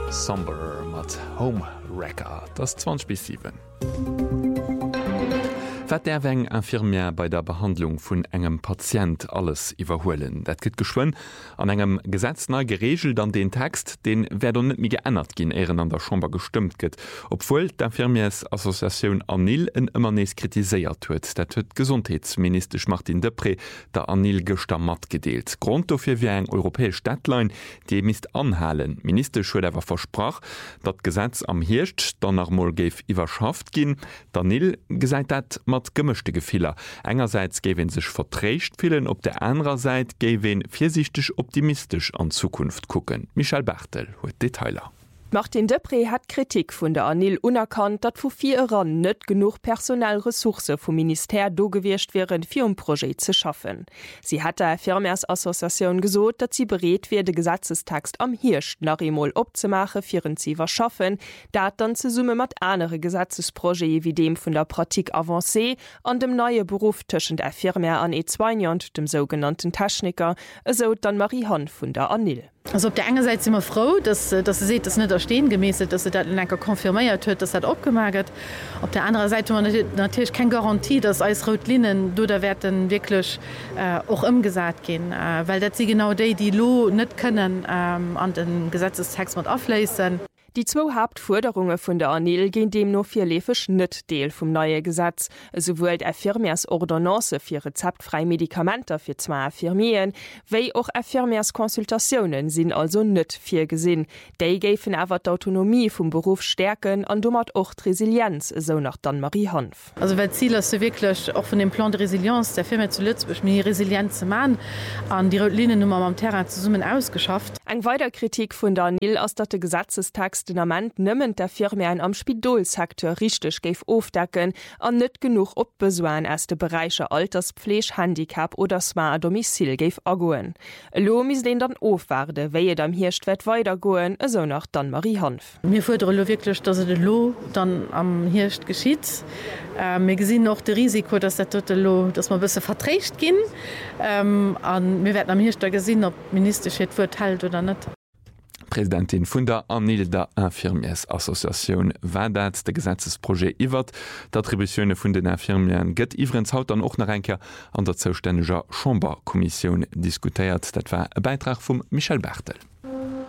Somber mat Homewrecker, das 20/7. Wat der weng Infirmier bei der Behandlung vun engem Patient alles iwwerhoelen. Dat gëtt geschwoen an engem Gesetz neu geregelt an den Text, den wär net mi geënnert ginn Ehren an der Chamber gestimmt gëtt. Obwohl d'Infirmiersassoziatioun ANIL en ëmmer nees kritiséiert huet. Dat huet Gesundheitsminister Martin Depré der ANIL gëster mat gedeelt. Grund dofir wie eng europäesch Deadline, die mist anhalen. Minister huet awer versprach, dat Gesetz am Hircht dann nach Mol géif iwwerschafft ginn. D'ANIL gesäit dat mat gemischte Gefehler. Engerseits gewen sich verträcht vielen, op der anderen Seite gewen vorsichtig optimistisch an Zukunft gucken. Michael Bartel huet Detailer. Martin Depré hat Kritik vun der ANIL unerkannt, dat vu 4 Jahren net genug Personalressource vom Minister dogewircht wären fir Projekt zu schaffen. Sie hat der Firmersassoziation gesot, dat sie berät werde Gesetzestext am Hirsch nach Emol opzemache, firend sie verschaffen, dat dann ze summe mat andere Gesetzesprojekte wie dem vun der Pratik avancée an dem neue Beruf tschend der Firma an E2 und dem sogenannten Techniker, so dann Marie Hahn vun der ANIL. Also op der einen Seite immer froh, dass sie seht, das nicht erstehen gemäßet, dass sie das konfirmiert hört, das hat abgemagert. Auf der anderen Seite man natürlich keine Garantie, dass als Rotlinien da werden wirklich auch umgesagt gehen, weil das sie genau die lo nicht können an den Gesetzestext mit auflesen. Die 2 Hauptforderungen von der ANIL gehen dem nur 4 lefisch nicht Deel vom neue Gesetz. Sowohl Infirmiers-Ordonnance für rezeptfreie Medikamente für 2 Infirmien, wie auch Infirmiers-Konsultationen sind also nicht viel gesehen. Die geben aber die Autonomie vom Beruf stärken und damit auch die Resilienz, so nach Marie Hanf. Also weil Ziel ist wirklich auch von dem Plan de Resilienz der Firma zu Lützburg, mehr Resilienz zu machen, an die Liniennummer am Terrain zusammen ausgeschafft. Eine weitere Kritik von der ANIL ist, dass der Gesetzestext Amendement nimmen der Firma am Spidolsektor richtig geif aufdecken an net genug opbesoen aus de Bereiche Alterspflege, Handicap oder smart Domizil geif agoen. Lo mis den dann aufwarde, weie am Hirschwert weitergoen, so nach dann Marie Hanf. Mir fordere wirklich, dass de Lo dann am Hirscht geschieht. Mir gesehen noch de Risiko, dass der tote Lo, dass man bisschen verträgt gin. Wir werden am Hirsch da gesehen, ob Minister wird halt oder nicht. Präsidentin vun der ANIL der Infirmiersassoziatioun war dat de Gesetzesprojekt iwwert, d'Attributionioune vun den Infirmieren gëtt iwrens haut an och nach enker an der zoustännega Chamberkommission diskutiert. Dat war e Beitrag vum Michael Bartel.